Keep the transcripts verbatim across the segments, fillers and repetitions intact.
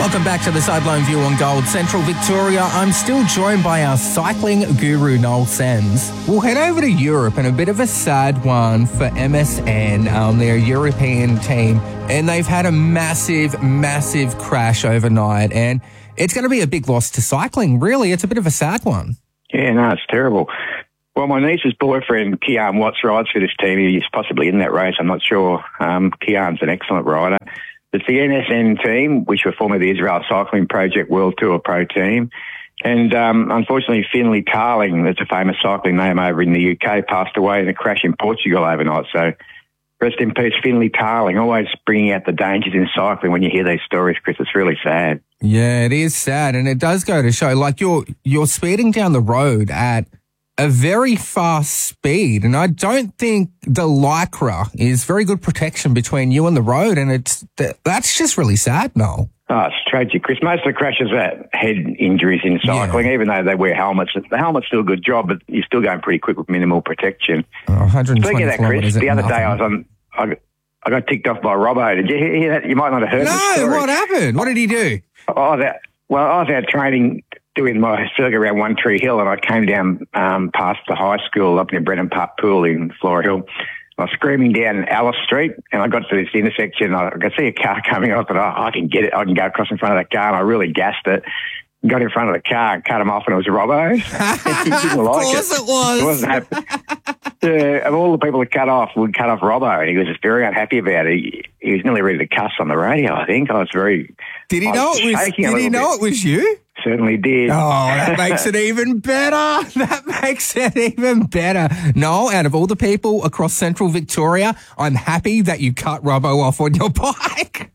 Welcome back to the Sideline View on Gold Central Victoria. I'm still joined by our cycling guru, Noel Sands. We'll head over to Europe, and a bit of a sad one for M S N, um, their European team. And they've had a massive, massive crash overnight. And it's going to be a big loss to cycling, really. It's a bit of a sad one. Yeah, no, it's terrible. Well, my niece's boyfriend, Kian Watts, rides for this team. He's possibly in that race. I'm not sure. Um, Kian's an excellent rider. It's the N S N team, which were formerly the Israel Cycling Project World Tour Pro team. And um, unfortunately, Finlay Tarling, that's a famous cycling name over in the U K, passed away in a crash in Portugal overnight. So rest in peace, Finlay Tarling, always bringing out the dangers in cycling when you hear these stories, Chris. It's really sad. Yeah, it is sad. And it does go to show, like, you're you're speeding down the road at a very fast speed, and I don't think the Lycra is very good protection between you and the road, and it's that's just really sad, Noel. Oh, it's tragic, Chris. Most of the crashes are head injuries in cycling, yeah. Even though they wear helmets. The helmets do a good job, but you're still going pretty quick with minimal protection. Oh, one hundred twenty Speaking of that, Chris, the other nothing. day I was on, I got, I got ticked off by Robbo. Did you hear that? You might not have heard No, the story. what happened? What did he do? Oh, that, well, I was out training, doing my circuit around One Tree Hill, and I came down um, past the high school up near Brennan Park Pool in Flora Hill. I was screaming down Alice Street, and I got to this intersection. I could see a car coming up, and I, I can get it. I can go across in front of that car, and I really gassed it. Got in front of the car and cut him off, and it was Robbo. He didn't like of course it. it was. It wasn't happy. Yeah, of all the people that cut off, would cut off Robbo, and he was just very unhappy about it. He, he was nearly ready to cuss on the radio, I think. I was very... Did he I know was it was? shaking a Did he little know bit. it was you? Certainly did. Oh, that makes it even better. That makes it even better. Noel, out of all the people across Central Victoria, I'm happy that you cut Robbo off on your bike.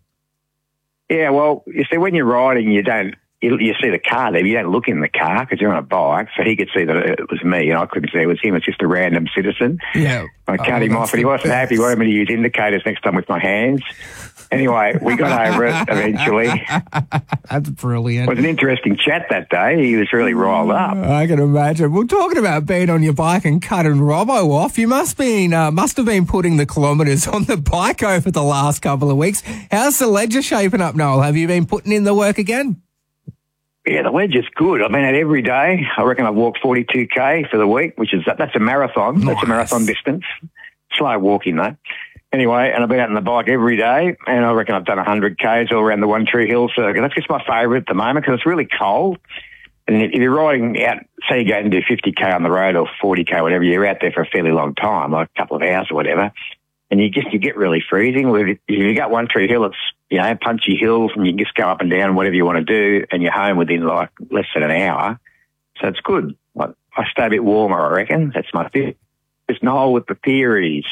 Yeah, well, you see, when you're riding, you don't... You, you see the car there, but you don't look in the car because you're on a bike, so he could see that it was me, and I couldn't see it was him. It's just a random citizen. Yeah. I cut oh, him off, and he wasn't happy. He wanted me to use indicators next time with my hands. Anyway, we got over it eventually. That's brilliant. It was an interesting chat that day. He was really riled up. I can imagine. Well, talking about being on your bike and cutting Robbo off, you must been uh, must have been putting the kilometres on the bike over the last couple of weeks. How's the ledger shaping up, Noel? Have you been putting in the work again? Yeah, the ledge is good. I mean, every day, I reckon I've walked forty-two K for the week, which is, that's a marathon. Nice. That's a marathon distance. Slow walking, though. Anyway, and I've been out on the bike every day, and I reckon I've done one hundred Ks all around the One Tree Hill circuit. That's just my favourite at the moment because it's really cold. And if you're riding out, say you go and do fifty K on the road or forty K, whatever, you're out there for a fairly long time, like a couple of hours or whatever. And you just, you get really freezing. If you got One Tree Hill, it's, you know, punchy hills, and you can just go up and down whatever you want to do, and you're home within like less than an hour. So it's good. I, I stay a bit warmer, I reckon. That's my theory. It's Noel with the theories.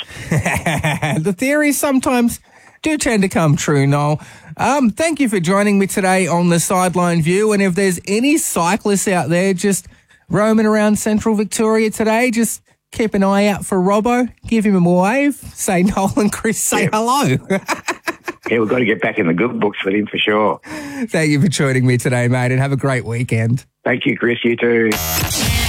The theories sometimes do tend to come true, Noel. Um, thank you for joining me today on the Sideline View. And if there's any cyclists out there just roaming around Central Victoria today, just keep an eye out for Robbo. Give him a wave. Say Noel and Chris say Yeah. hello. Yeah, we've got to get back in the good books with him for sure. Thank you for joining me today, mate, and have a great weekend. Thank you, Chris. You too.